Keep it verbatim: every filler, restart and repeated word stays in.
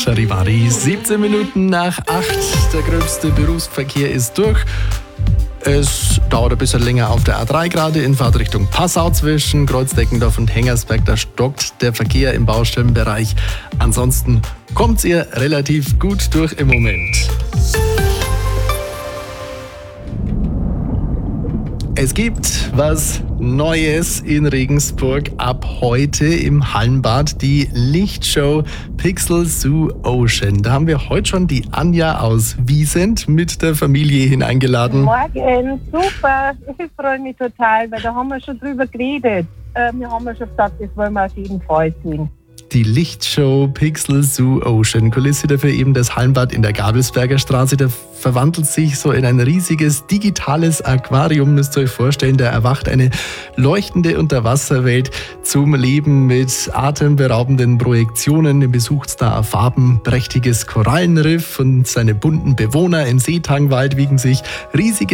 Charivari, siebzehn Minuten nach acht. Der gröbste Berufsverkehr ist durch. Es dauert ein bisschen länger auf der A drei gerade in Fahrtrichtung Passau zwischen Kreuzdeckendorf und Hengersberg. Da stockt der Verkehr im Baustellenbereich. Ansonsten kommt ihr relativ gut durch im Moment. Es gibt was Neues in Regensburg ab heute im Hallenbad, die Lichtshow Pixel Zoo Ocean. Da haben wir heute schon die Anja aus Wiesent mit der Familie hineingeladen. Morgen, super, ich freue mich total, weil da haben wir schon drüber geredet. Äh, wir haben ja schon gesagt, das wollen wir auf jeden Fall sehen. Die Lichtshow Pixel Zoo Ocean. Kulisse dafür eben das Hallenbad in der Gabelsberger Straße. Da verwandelt sich so in ein riesiges digitales Aquarium, müsst ihr euch vorstellen. Da erwacht eine leuchtende Unterwasserwelt zum Leben mit atemberaubenden Projektionen. Ihr besucht da ein farbenprächtiges Korallenriff und seine bunten Bewohner. Im Seetangwald wiegen sich riesige